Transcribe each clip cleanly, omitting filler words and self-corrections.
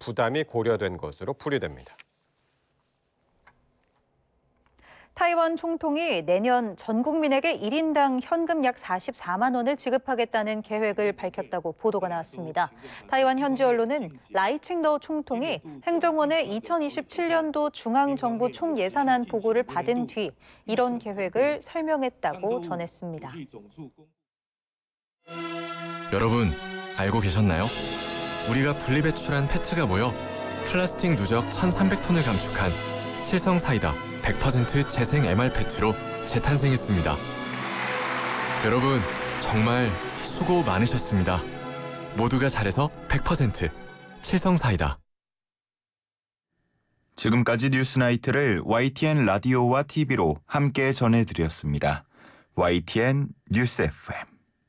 부담이 고려된 것으로 풀이됩니다. 타이완 총통이 내년 전 국민에게 1인당 현금 약 44만 원을 지급하겠다는 계획을 밝혔다고 보도가 나왔습니다. 타이완 현지 언론은 라이칭더 총통이 행정원의 2027년도 중앙정부 총예산안 보고를 받은 뒤 이런 계획을 설명했다고 전했습니다. 여러분, 알고 계셨나요? 우리가 분리배출한 페트가 모여 플라스틱 누적 1,300톤을 감축한 칠성사이다 100% 재생 MR 페트로 재탄생했습니다. 여러분, 정말 수고 많으셨습니다. 모두가 잘해서 100% 칠성사이다. 지금까지 뉴스나이트를 YTN 라디오와 TV로 함께 전해드렸습니다. YTN 뉴스 FM.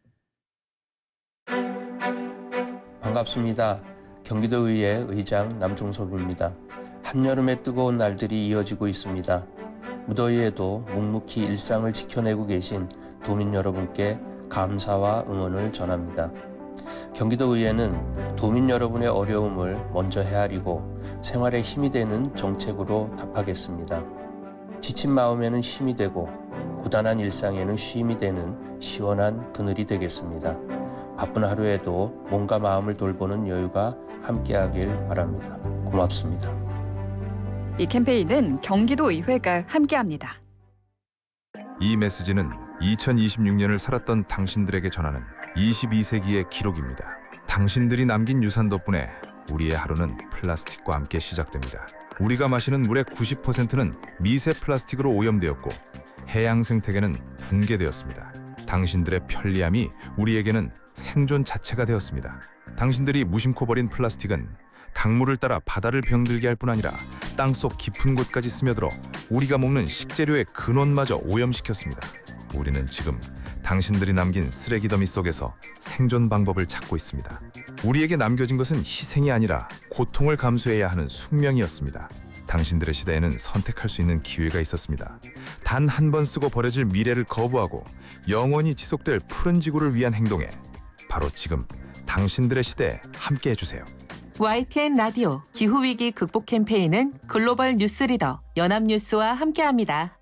반갑습니다. 경기도의회 의장 남종섭입니다. 한여름의 뜨거운 날들이 이어지고 있습니다. 무더위에도 묵묵히 일상을 지켜내고 계신 도민 여러분께 감사와 응원을 전합니다. 경기도의회는 도민 여러분의 어려움을 먼저 헤아리고 생활에 힘이 되는 정책으로 답하겠습니다. 지친 마음에는 힘이 되고 고단한 일상에는 쉼이 되는 시원한 그늘이 되겠습니다. 바쁜 하루에도 몸과 마음을 돌보는 여유가 함께하길 바랍니다. 고맙습니다. 이 캠페인은 경기도의회가 함께합니다. 이 메시지는 2026년을 살았던 당신들에게 전하는 22세기의 기록입니다. 당신들이 남긴 유산 덕분에 우리의 하루는 플라스틱과 함께 시작됩니다. 우리가 마시는 물의 90%는 미세 플라스틱으로 오염되었고 해양 생태계는 붕괴되었습니다. 당신들의 편리함이 우리에게는 생존 자체가 되었습니다. 당신들이 무심코 버린 플라스틱은 강물을 따라 바다를 병들게 할 뿐 아니라 땅속 깊은 곳까지 스며들어 우리가 먹는 식재료의 근원마저 오염시켰습니다. 우리는 지금 당신들이 남긴 쓰레기 더미 속에서 생존 방법을 찾고 있습니다. 우리에게 남겨진 것은 희생이 아니라 고통을 감수해야 하는 숙명이었습니다. 당신들의 시대에는 선택할 수 있는 기회가 있었습니다. 단 한 번 쓰고 버려질 미래를 거부하고 영원히 지속될 푸른 지구를 위한 행동에 바로 지금 당신들의 시대에 함께 해주세요. YTN 라디오 기후위기 극복 캠페인은 글로벌 뉴스리더 연합뉴스와 함께합니다.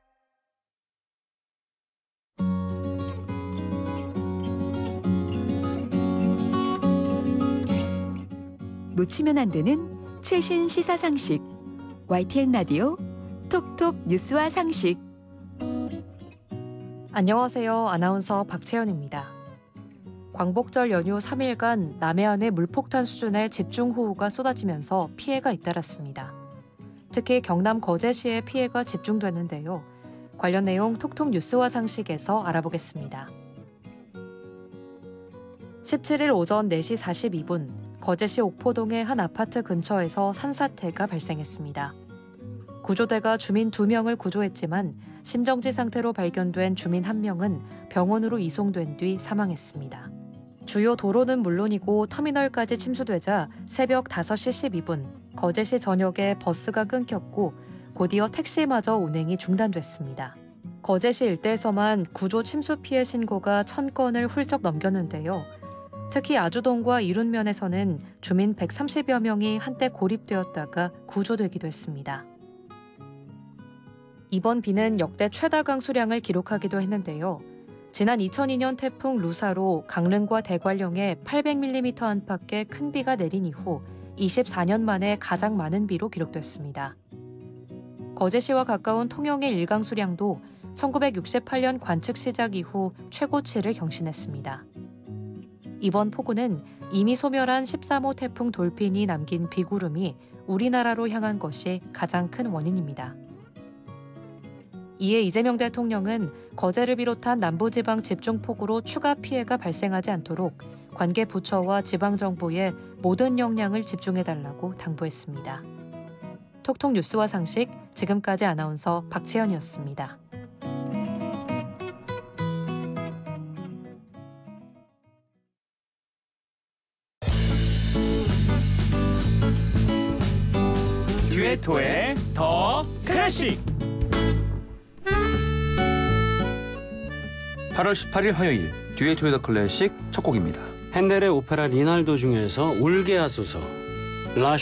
놓치면 안 되는 최신 시사 상식. YTN 라디오 톡톡 뉴스와 상식. 안녕하세요. 아나운서 박채연입니다. 광복절 연휴 3일간 남해안에 물폭탄 수준의 집중호우가 쏟아지면서 피해가 잇따랐습니다. 특히 경남 거제시에 피해가 집중됐는데요. 관련 내용 톡톡 뉴스와 상식에서 알아보겠습니다. 17일 오전 4시 42분 거제시 옥포동의 한 아파트 근처에서 산사태가 발생했습니다. 구조대가 주민 2명을 구조했지만 심정지 상태로 발견된 주민 1명은 병원으로 이송된 뒤 사망했습니다. 주요 도로는 물론이고 터미널까지 침수되자 새벽 5시 12분 거제시 전역에 버스가 끊겼고 곧이어 택시마저 운행이 중단됐습니다. 거제시 일대에서만 구조 침수 피해 신고가 1000건을 훌쩍 넘겼는데요. 특히 아주동과 이룬면에서는 주민 130여 명이 한때 고립되었다가 구조되기도 했습니다. 이번 비는 역대 최다 강수량을 기록하기도 했는데요. 지난 2002년 태풍 루사로 강릉과 대관령에 800mm 안팎의 큰 비가 내린 이후 24년 만에 가장 많은 비로 기록됐습니다. 거제시와 가까운 통영의 일강수량도 1968년 관측 시작 이후 최고치를 경신했습니다. 이번 폭우는 이미 소멸한 13호 태풍 돌핀이 남긴 비구름이 우리나라로 향한 것이 가장 큰 원인입니다. 이에 이재명 대통령은 거제를 비롯한 남부지방 집중폭우로 추가 피해가 발생하지 않도록 관계 부처와 지방정부에 모든 역량을 집중해달라고 당부했습니다. 톡톡 뉴스와 상식, 지금까지 아나운서 박채연이었습니다. 듀에토의 더 클래식 8월 18일 화요일 듀에토의 더 클래식 첫 곡입니다. 핸델의 오페라 리날도 중에서 울게 하소서 라